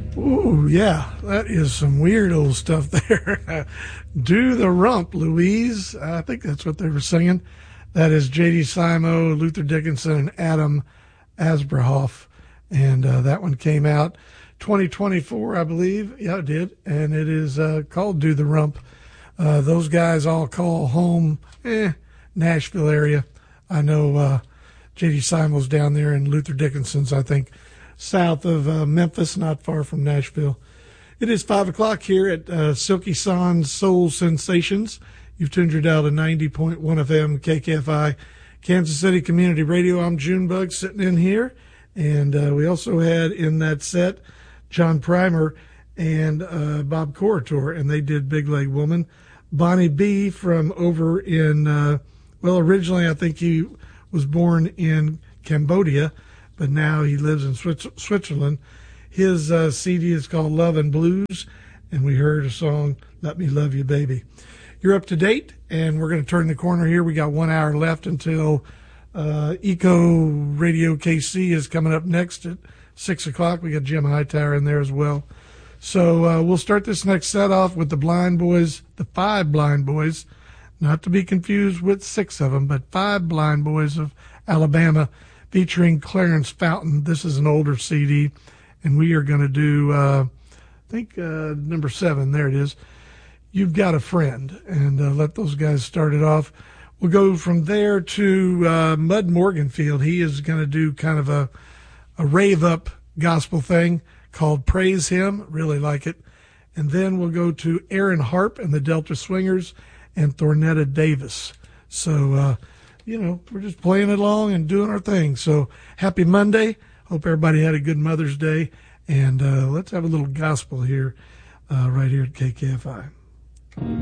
Ooh, yeah, that is some weird old stuff there. Do the Rump, Louise. I think that's what they were singing. That is J.D. Simo, Luther Dickinson, and Adam Asberhoff. And that one came out 2024, I believe. Yeah, it did. And it is called Do the Rump. Those guys all call home Nashville area. I know J.D. Simo's down there, and Luther Dickinson's, I think, south of Memphis, not far from Nashville. It is 5 o'clock here at Silky Sans Soul Sensations. You've tuned your dial to 90.1 FM KKFI, Kansas City Community Radio. I'm Junebug sitting in here. And we also had in that set John Primer and Bob Corritor, and they did Big Leg Woman. Bonnie B from over in, originally I think he was born in Cambodia, but now he lives in Switzerland. His CD is called Love and Blues, and we heard a song, Let Me Love You, Baby. You're up to date, and we're going to turn the corner here. We got 1 hour left until Eco Radio KC is coming up next at 6 o'clock. We got Jim Hightower in there as well. So we'll start this next set off with the Blind Boys, the 5 Blind Boys, not to be confused with 6 of them, but 5 Blind Boys of Alabama, featuring Clarence Fountain. This is an older CD, and we are going to do, number 7. There it is. You've Got a Friend, and let those guys start it off. We'll go from there to Mud Morganfield. He is going to do kind of a rave-up gospel thing called Praise Him. Really like it. And then we'll go to Aaron Harp and the Delta Swingers and Thornetta Davis. So, we're just playing it along and doing our thing. So happy Monday. Hope everybody had a good Mother's Day. And let's have a little gospel here, right here at KKFI.